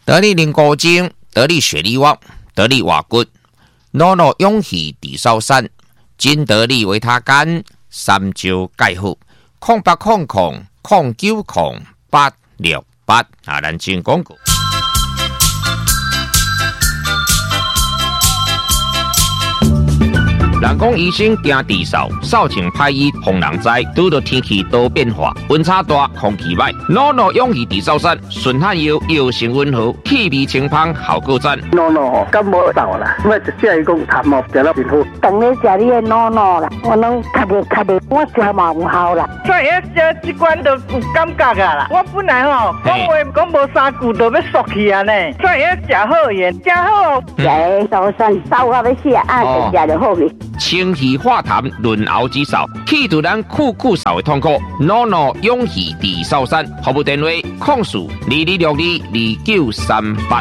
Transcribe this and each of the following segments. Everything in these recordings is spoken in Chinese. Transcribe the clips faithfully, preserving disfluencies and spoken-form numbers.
得力灵果精，得力雪力旺，得力瓦骨，诺诺勇气地烧山，金得力维他干，三焦钙护，空八空空空九空八六八啊，咱进广告。人讲医生惊地扫，扫前歹医防人灾。拄到天气多变化，温差大，空气歹。诺诺勇气地扫山，顺汗药药性温和，气味清芳，效果赞。 诺诺吼，感冒扫啦，我直接伊讲痰哦，食了真好。 当你食你的诺诺啦，我拢咳的咳的，我食嘛有效啦。 所以这这罐都有感觉啊啦。我本来吼讲话讲无三句都要缩去啊呢，所以食好盐，食好。 食的扫山扫到要死啊，食就好去。 清气化痰，润喉止扫，去除咱酷酷扫的痛苦。诺诺勇气地扫山，服务电话：控诉二二六二二九三八。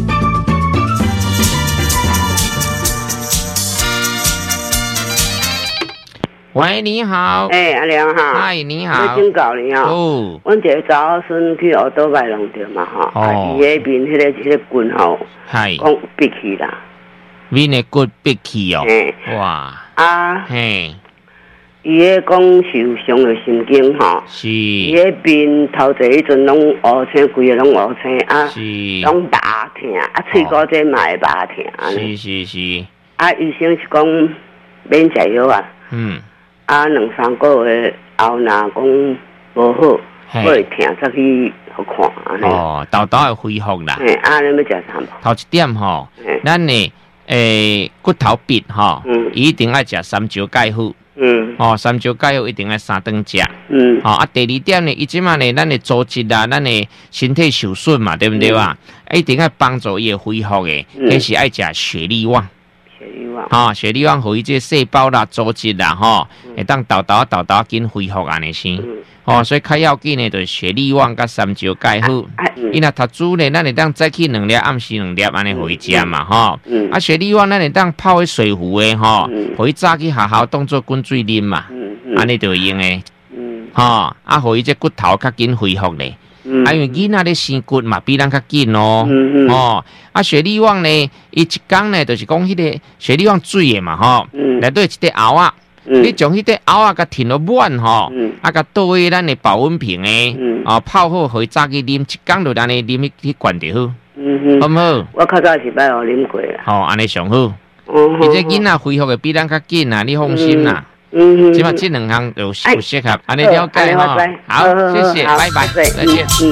喂，你好。 哎、欸，阿良哈。 嗨，你好。 我警告你哦。哦。阮一个查某孙去学倒摆弄着嘛吼，哦。伊个面迄、那个迄、那个棍吼， 系讲闭起啦。 面的骨闭起哦。 嘿。 哇。 啊。 嘿。 伊个讲受伤的神经吼。 是。 伊个面头一迄阵拢乌青，规个拢乌青啊。 是。 拢麻疼，啊，喙骨这嘛会麻疼安尼。 是是是。 啊，医生是讲免食药啊。嗯。啊，两三个月后，若讲无好，会疼再去互看安尼。 哦，豆豆会恢复啦。 嘿，啊，你要食啥无？ 头一点吼，咱呢，诶，骨头病吼，嗯，一定要食三焦钙护。嗯。哦，三焦钙护一定要三顿食。嗯。哦，啊，第二点呢，伊即马呢，咱的组织啊，咱的身体受损嘛，对不对啊？嗯、一定要帮助伊恢复的，迄、嗯、是爱食雪力旺。哈、哦，血力旺，互伊这细胞啦、组织啦，吼、嗯，会当豆豆豆豆紧恢复安尼先。嗯、哦，所以较要紧的，就是血力旺甲三焦钙好。伊若读书呢，咱会当早起两粒，暗时两粒，安尼互伊食嘛，吼、嗯。啊，血力旺咱会当泡喺水壶的，吼，互伊早起学校当做滚水啉嘛，安尼就会用的。嗯。吼，啊，互伊这骨头较紧恢复咧。嗯、啊，因为囡仔咧生骨嘛，比咱较紧哦。嗯嗯、哦，啊，雪力旺呢，伊一缸呢，就是讲迄个雪力旺水的嘛，吼、嗯，内底一块蚵仔，嗯、你将迄块蚵仔甲填落满吼，嗯、啊，甲倒去咱的保温瓶的，嗯、啊，泡好，互伊早起啉，一缸就安尼啉去灌就好，嗯、好唔好？ 我较早是捌互啉过啦。 吼、哦，安尼上好。哦，伊这囡仔恢复的比咱较紧啊，你放心啦。嗯嗯，即嘛这两项有有适合，安尼了解哈。好，谢谢，拜拜，再见。嗯。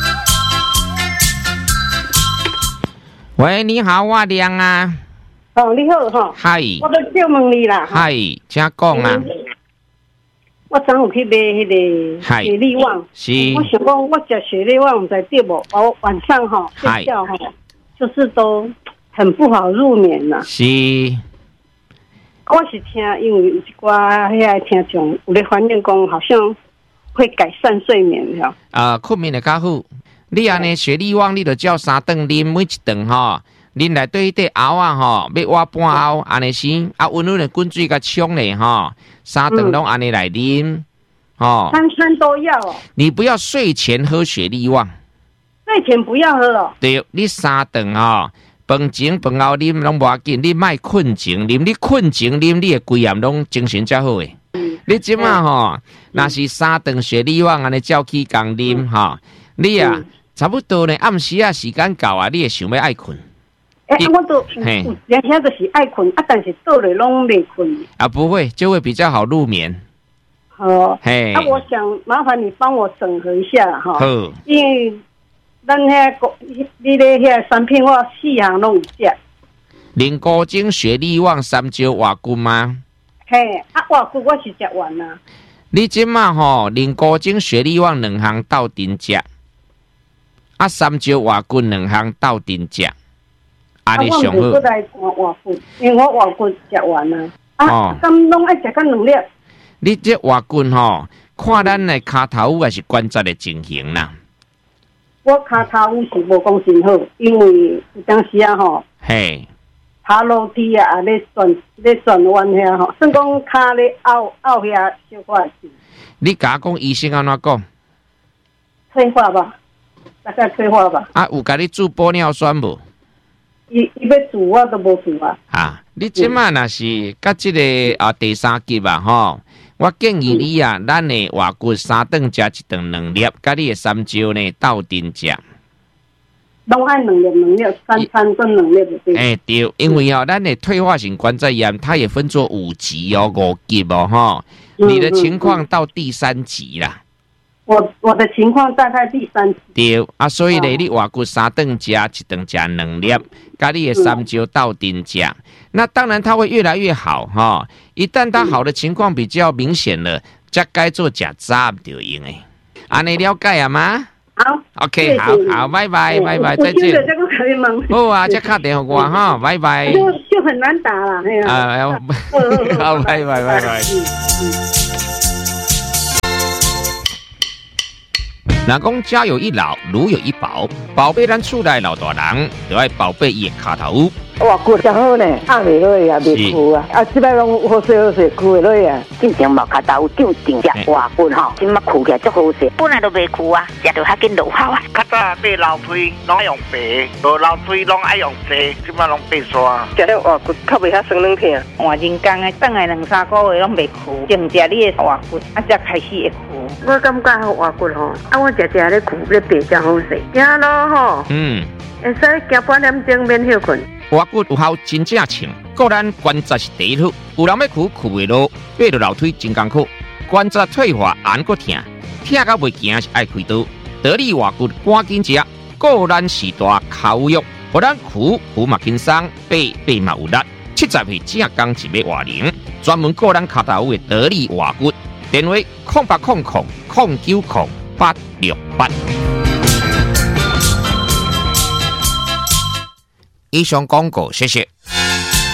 喂，你好，我亮啊。 哦，你好哈。 嗨。 我都叫问你啦。 嗨，请讲啊。 我昨有去买迄个雪力旺， 是。 我想讲，我食雪力旺在对无？我晚上哈睡觉哈，就是都很不好入眠啦。 是。 我是听，因为有一寡遐个听众有咧反映讲，好像会改善睡眠了。 啊，困眠会较好。你安尼雪力旺，你就照三顿啉，每一顿吼，啉内底迄块蚵仔吼，要挖半暵，安尼先，啊，温温的滚水甲冲咧吼，三顿拢安尼来啉，吼。 三餐都要哦。 你不要睡前喝雪力旺。 睡前不要喝哦。 对，你三顿吼。饭前饭后啉拢无要紧，你莫困前啉，你困前啉，你的规暗拢精神才好诶。嗯、你即马吼，若、嗯、是三顿雪力旺安尼照起工啉吼，你啊、嗯、差不多呢，暗时啊时间到啊，你会想要爱困。 诶、欸，我都嘿，两下就是爱困啊，但是倒来拢未困。 啊，不会，就会比较好入眠。 哦，嘿，啊，我想麻烦你帮我整合一下哈。好，因为。咱遐个，你咧遐产品我四项拢有食。 灵果精、雪力旺、三焦瓦骨吗？ 嘿，啊瓦骨我是食完啦。 你即马吼，灵果精、雪力旺两项斗阵食，啊三焦瓦骨两项斗阵食，安尼上好。 我唔来换瓦骨，因为我瓦骨食完啦。啊，咁拢爱食到两粒。 你这瓦骨吼，看咱的骹头还是关节的情形啦。 我骹头是无讲真好，因为有当时啊吼， 嘿， 爬楼梯啊，咧转咧转弯遐吼，算讲骹咧拗拗遐小可是。 你甲我讲医生安怎讲？ 退化吧。 大概退化吧。 啊，有甲你煮玻尿酸无？ 伊伊要煮我都无煮啊。 啊，你即马若是甲即个啊第三级啊吼，我建议你啊，咱的活骨三顿食一顿两粒，甲你的三椒呢斗阵食。 拢爱两粒两粒，三餐跟两粒对。 哎、欸、对，因为哦，咱的退化性关节炎，它也分作五级哦，五级哦，哈、嗯。你的情况到第三级啦。 我我的情况大概第三级。 对啊，所以呢，你活骨三顿食，一顿食两粒，甲你的三椒斗阵食。那当然，它会越来越好哈、哦。一旦它好的情况比较明显了，才该做食杂就用诶。安尼了解啊吗？ 好 ，OK， 好好，拜拜，拜拜，再见。好啊，再打电话我哈，拜拜。 就就很难打了，哎呀。 啊，好，拜拜，拜拜。若讲家有一老，如有一宝，宝贝咱厝内老大人，就要宝贝伊的骹头。 哇，骨真好呢，压袂落啊，袂枯啊，啊，即摆拢好势好势，枯袂落啊。 进前无骹头就定只活骨吼，即摆枯起来足好势，本来都袂枯啊，食着较紧落效啊。 较早爬楼梯拢爱用爬，无楼梯拢爱用坐，即摆拢爬山。 食了活骨较袂遐酸软疼。 换人工的，等下两三个月拢袂枯，净食你的活骨，啊，才开始会枯。 我感觉好活骨吼，啊，我食食咧枯咧爬才好势，行路吼，嗯，会使行半点钟免休困。 活骨有效真正强，个咱关节是第一好，有人要哭哭袂落，爬落楼梯真艰苦，关节退化按个疼，疼到袂行是爱开刀。得力活骨赶紧食，个咱是大口肉，互咱哭哭嘛轻松，爬爬嘛有力。七十岁正刚一尾活龄，专门个咱脚头的得力活骨，电话空八空空空九空八六八。以上广告，谢谢。